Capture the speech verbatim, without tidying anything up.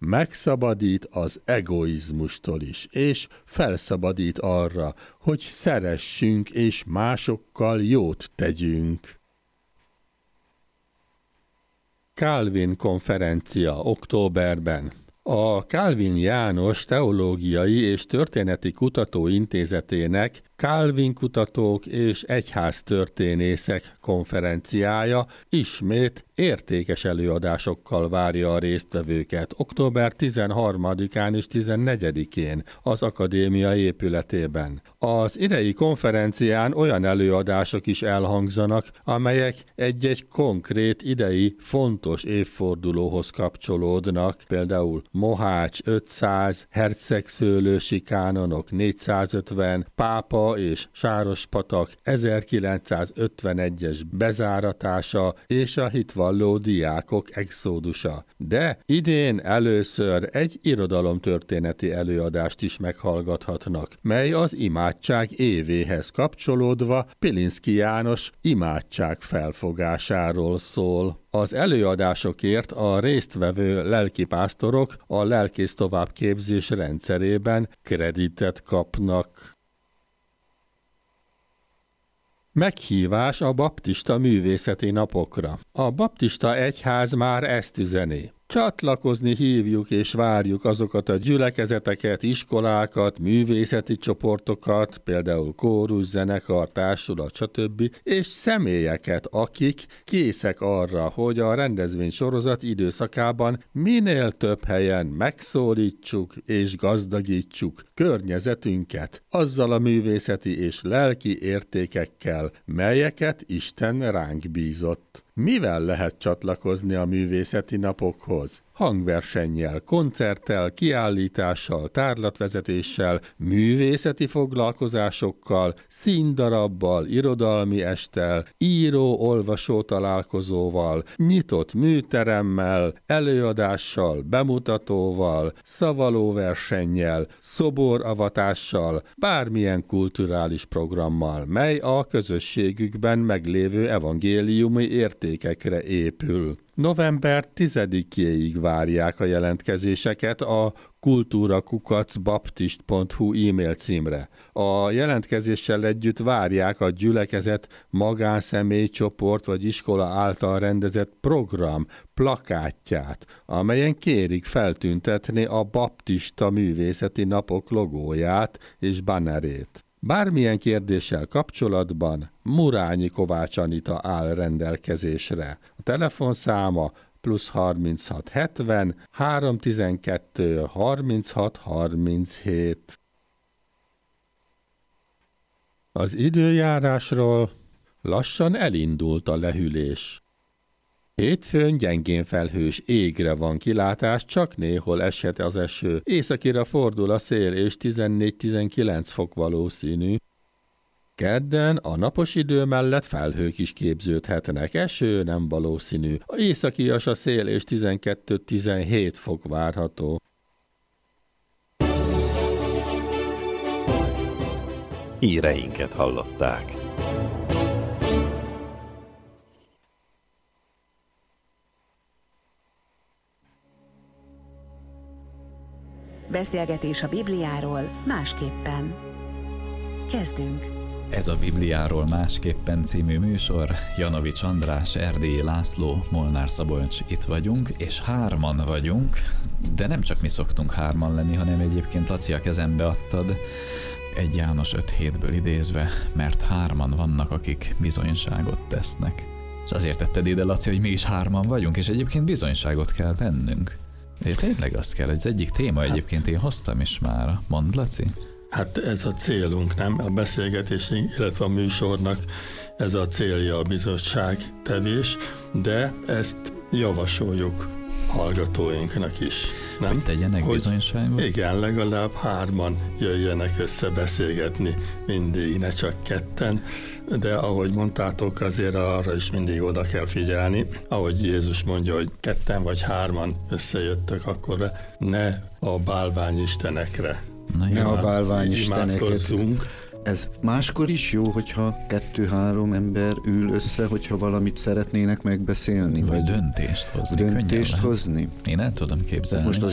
megszabadít az egoizmustól is, és felszabadít arra, hogy szeressünk és másokkal jót tegyünk. Calvin konferencia októberben. A Calvin János Teológiai és Történeti Kutatóintézetének Calvin kutatók és egyháztörténészek konferenciája ismét értékes előadásokkal várja a résztvevőket október tizenharmadikán és tizennegyedikén az akadémia épületében. Az idei konferencián olyan előadások is elhangzanak, amelyek egy-egy konkrét idei fontos évfordulóhoz kapcsolódnak, például Mohács ötszáz, hercegszőlősi kánonok négyszázötven, pápa és Sárospatak ezerkilencszázötvenegyes bezáratása és a hitvalló diákok exódusa. De idén először egy irodalomtörténeti előadást is meghallgathatnak, mely az imádság évéhez kapcsolódva Pilinszky János imádság felfogásáról szól. Az előadásokért a résztvevő lelkipásztorok a lelkész továbbképzés rendszerében kreditet kapnak. Meghívás a baptista művészeti napokra. A baptista egyház már ezt üzeni. Csatlakozni hívjuk és várjuk azokat a gyülekezeteket, iskolákat, művészeti csoportokat, például kórus, zenekar, társulat, stb. És személyeket, akik készek arra, hogy a rendezvénysorozat időszakában minél több helyen megszólítsuk és gazdagítsuk környezetünket azzal a művészeti és lelki értékekkel, melyeket Isten ránk bízott. Mivel lehet csatlakozni a művészeti napokhoz? Hangversennyel, koncerttel, kiállítással, tárlatvezetéssel, művészeti foglalkozásokkal, színdarabbal, irodalmi esttel, író-olvasó találkozóval, nyitott műteremmel, előadással, bemutatóval, szavalóversennyel, szoboravatással, bármilyen kulturális programmal, mely a közösségükben meglévő evangéliumi értékekre épül. November tizedikéig várják a jelentkezéseket a kultúrakukac.baptist pont hu e-mail címre. A jelentkezéssel együtt várják a gyülekezet, magánszemély, csoport vagy iskola által rendezett program plakátját, amelyen kérik feltüntetni a baptista művészeti napok logóját és bannerét. Bármilyen kérdéssel kapcsolatban Murányi Kovács Anita áll rendelkezésre. A telefonszáma plusz harminchat hetven háromszáztizenkettő harminchat harminchét. Az időjárásról lassan elindult a lehűlés. Hétfőn gyengén felhős égre van kilátás, csak néhol eshet az eső. Északira fordul a szél és tizennégy-tizenkilenc fok valószínű. Kedden a napos idő mellett felhők is képződhetnek, eső nem valószínű. A északias a szél és tizenkettő-tizenhét fok várható. Híreinket hallották. Beszélgetés a Bibliáról másképpen. Kezdünk! Ez a Bibliáról másképpen című műsor. Janovics András, Erdélyi László, Molnár Szabolcs itt vagyunk, és hárman vagyunk, de nem csak mi szoktunk hárman lenni, hanem egyébként Laci, a kezembe adtad, egy János öt hétből idézve, mert hárman vannak, akik bizonyságot tesznek. És azért tetted ide, Laci, hogy mi is hárman vagyunk, és egyébként bizonyságot kell tennünk. De tényleg azt kell, ez egyik téma egyébként én hoztam is már. Mondd, Laci? Hát ez a célunk, nem? A beszélgetésünk, illetve a műsornak ez a célja a bizottság tevés, de ezt javasoljuk hallgatóinknak is. Nem? Hogy tegyenek hogy, bizonyságot? Igen, legalább hárman jöjjenek össze beszélgetni, mindig, ne csak ketten, de ahogy mondtátok, azért arra is mindig oda kell figyelni, ahogy Jézus mondja, hogy ketten vagy hárman összejöttök, akkor ne a bálványistenekre. Na, ne a bálványisteneket. Ez máskor is jó, hogyha kettő-három ember ül össze, hogyha valamit szeretnének megbeszélni? Vagy, vagy döntést hozni. Döntést hozni. Én el tudom képzelni. Most az